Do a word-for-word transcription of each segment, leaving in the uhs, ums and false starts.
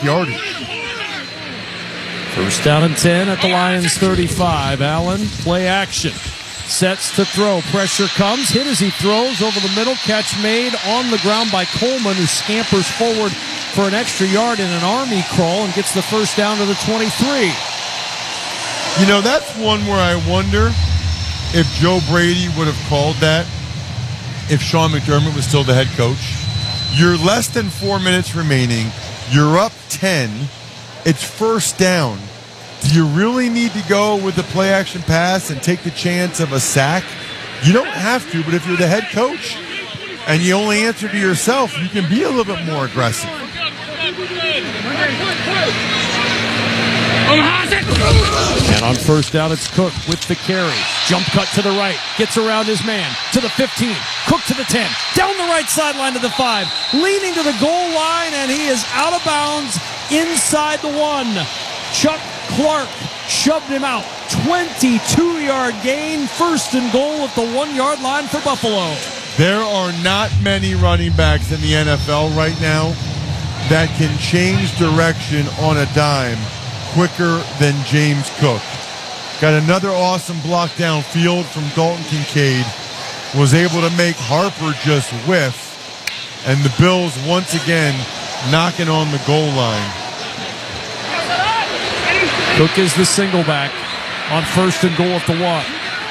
yardage. First down and ten at the Lions thirty-five. Allen, play action. Sets to throw. Pressure comes. Hit as he throws over the middle. Catch made on the ground by Coleman, who scampers forward for an extra yard in an army crawl and gets the first down to the twenty-three. You know, that's one where I wonder if Joe Brady would have called that if Sean McDermott was still the head coach. You're less than four minutes remaining. You're up ten. It's first down. Do you really need to go with the play-action pass and take the chance of a sack? You don't have to, but if you're the head coach and you only answer to yourself, you can be a little bit more aggressive. And on first down, it's Cook with the carry. Jump cut to the right. Gets around his man to the fifteen. Cook to the ten. Down the right sideline to the five. Leaning to the goal line, and he is out of bounds inside the one. Chuck Clark shoved him out. twenty-two-yard gain. First and goal at the one-yard line for Buffalo. There are not many running backs in the N F L right now that can change direction on a dime quicker than James Cook. Got another awesome block downfield from Dalton Kincaid. Was able to make Harper just whiff. And the Bills once again knocking on the goal line. Cook is the single back on first and goal at the one.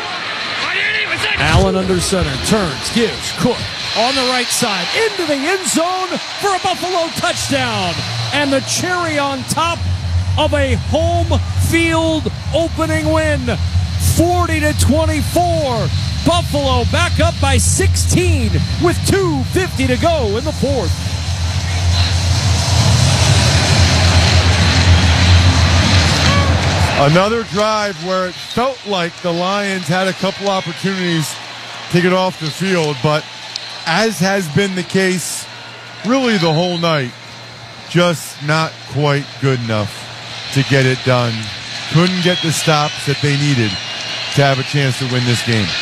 Allen under center, turns, gives Cook on the right side into the end zone for a Buffalo touchdown. And the cherry on top of a home field opening win, forty to twenty-four. Buffalo back up by sixteen with two fifty to go in the fourth. Another drive where it felt like the Lions had a couple opportunities to get off the field, but as has been the case really the whole night, just not quite good enough to get it done. Couldn't get the stops that they needed to have a chance to win this game.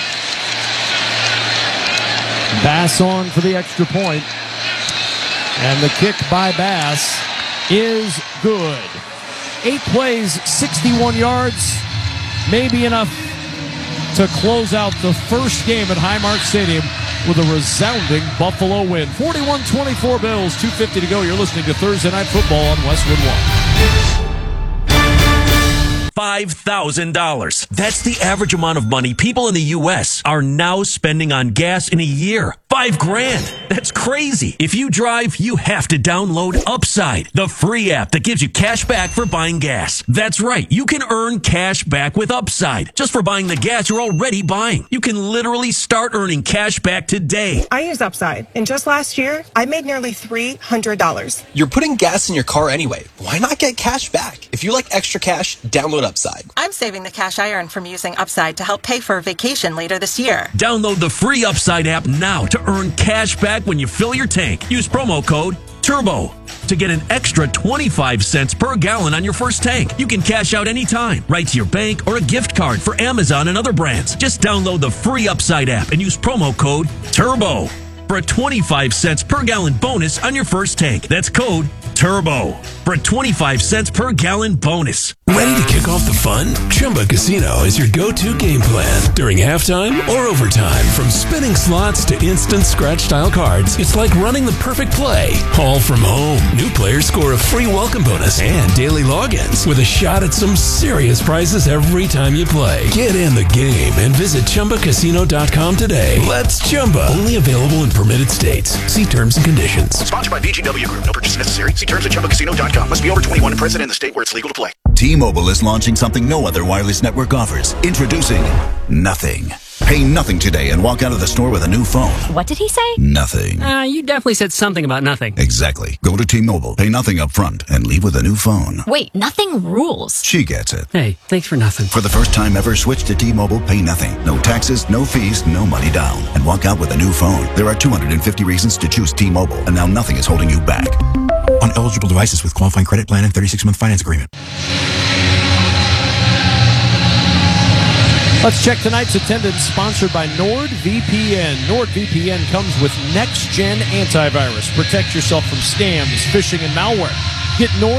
Bass on for the extra point. And the kick by Bass is good. Eight plays, sixty-one yards. Maybe enough to close out the first game at Highmark Stadium with a resounding Buffalo win. forty-one twenty-four Bills, two fifty to go. You're listening to Thursday Night Football on Westwood One. five thousand dollars. That's the average amount of money people in the U S are now spending on gas in a year. Five grand. That's crazy. If you drive, you have to download Upside, the free app that gives you cash back for buying gas. That's right. You can earn cash back with Upside just for buying the gas you're already buying. You can literally start earning cash back today. I use Upside, and just last year, I made nearly three hundred dollars. You're putting gas in your car anyway. Why not get cash back? If you like extra cash, download Upside. I'm saving the cash I earn from using Upside to help pay for a vacation later this year. Download the free Upside app now to earn cash back when you fill your tank. Use promo code TURBO to get an extra twenty-five cents per gallon on your first tank. You can cash out anytime, right to your bank or a gift card for Amazon and other brands. Just download the free Upside app and use promo code TURBO for a twenty-five cents per gallon bonus on your first tank. That's code TURBO for a twenty-five cents per gallon bonus. Ready to kick off the fun? Chumba Casino is your go-to game plan during halftime or overtime. From spinning slots to instant scratch-style cards, it's like running the perfect play, all from home. New players score a free welcome bonus and daily logins with a shot at some serious prizes every time you play. Get in the game and visit Chumba Casino dot com today. Let's Chumba. Only available in permitted states. See terms and conditions. Sponsored by B G W Group. No purchase necessary. See terms at Chumba Casino dot com. Must be over twenty-one and present in the state where it's legal to play. T-Mobile is launching something no other wireless network offers. Introducing Nothing. Pay nothing today and walk out of the store with a new phone. What did he say? Nothing. Uh, you definitely said something about nothing. Exactly. Go to T-Mobile, pay nothing up front, and leave with a new phone. Wait, nothing rules. She gets it. Hey, thanks for nothing. For the first time ever, switch to T-Mobile, pay nothing. No taxes, no fees, no money down. And walk out with a new phone. There are two hundred fifty reasons to choose T-Mobile, and now nothing is holding you back. On eligible devices with qualifying credit plan and thirty-six month finance agreement. Let's check tonight's attendance, sponsored by NordVPN. NordVPN comes with next-gen antivirus. Protect yourself from scams, phishing, and malware. Get Nord